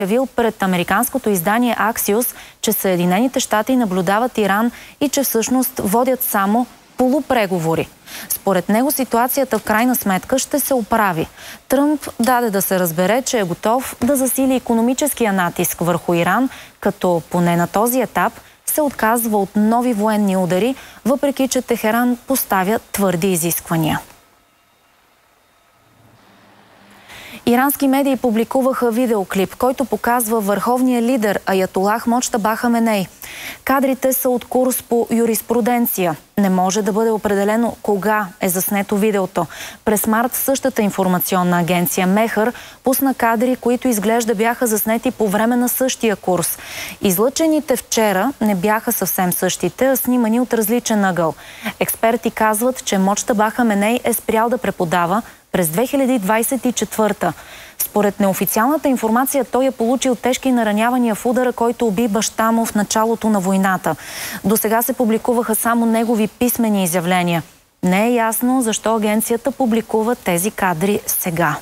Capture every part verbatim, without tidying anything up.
Явил пред американското издание Axios, че Съединените щати наблюдават Иран и че всъщност водят само полупреговори. Според него ситуацията в крайна сметка ще се оправи. Тръмп даде да се разбере, че е готов да засили икономическия натиск върху Иран, като поне на този етап се отказва от нови военни удари, въпреки че Техеран поставя твърди изисквания. Ирански медии публикуваха видеоклип, който показва върховния лидер Аятолах Моджтаба Хаменей. Кадрите са от курс по юриспруденция. Не може да бъде определено кога е заснето видеото. През март същата информационна агенция Мехър пусна кадри, които изглежда бяха заснети по време на същия курс. Излъчените вчера не бяха съвсем същите, а снимани от различен ъгъл. Експерти казват, че Моджтаба Хаменей е спрял да преподава през две хиляди двадесет и четвърта. Според неофициалната информация, той е получил тежки наранявания в удара, който уби баща му в началото на войната. До сега се публикуваха само негови писмени изявления. Не е ясно защо агенцията публикува тези кадри сега.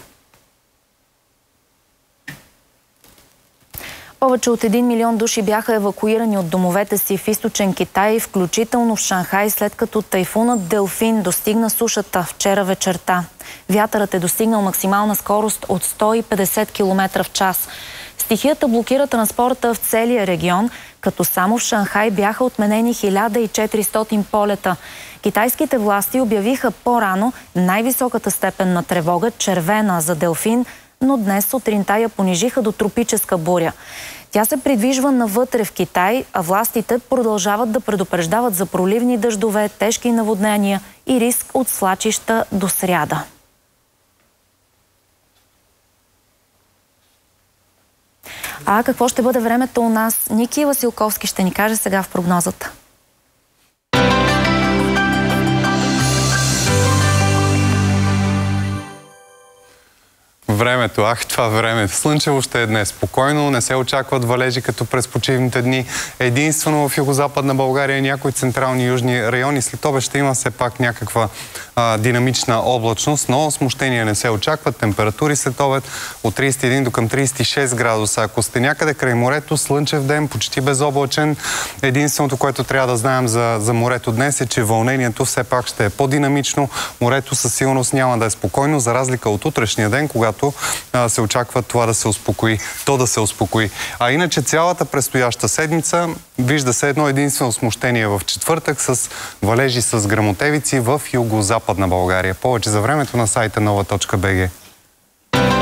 Повече от един милион души бяха евакуирани от домовете си в източен Китай, включително в Шанхай, след като тайфунът Делфин достигна сушата вчера вечерта. Вятърът е достигнал максимална скорост от сто и петдесет километра в час. Стихията блокира транспорта в целия регион, като само в Шанхай бяха отменени хиляда и четиристотин полета. Китайските власти обявиха по-рано най-високата степен на тревога – червена за Делфин, но днес сутринта я понижиха до тропическа буря. Тя се придвижва навътре в Китай, а властите продължават да предупреждават за проливни дъждове, тежки наводнения и риск от свлачища до сряда. А какво ще бъде времето у нас? Ники Василковски ще ни каже сега в прогнозата. Времето, ах, това време. Слънчево ще е днес. Спокойно, не се очакват валежи като през почивните дни. Единствено в югозападна България и някои централни и южни райони. След обед ще има все пак някаква а, динамична облачност, но смущения не се очакват. Температури след обед от тридесет и един до към тридесет и шест градуса. Ако сте някъде край морето, слънчев ден, почти безоблачен. Единственото, което трябва да знаем за, за морето днес е, че вълнението все пак ще е по-динамично. Морето със сигурност няма да е спокойно, за разлика от утрешния ден, когато се очаква това да се успокои, то да се успокои. А иначе цялата предстояща седмица вижда се едно единствено смущение в четвъртък с валежи с гръмотевици в югозападна България. Повече за времето на сайта нова точка бг.